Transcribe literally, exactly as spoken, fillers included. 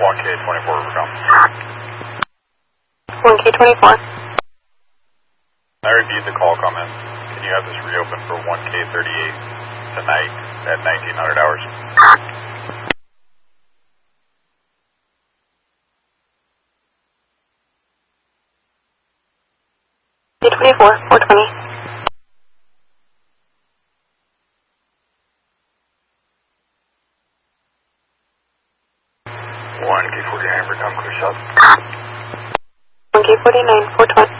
one K twenty-four, overcome. one K twenty-four. I reviewed the call comments. Can you have this reopened for one K thirty-eight tonight at nineteen hundred hours? K twenty-four, four twenty. one K forty-nine, overcome, clear shot. one K forty-nine, four twenty.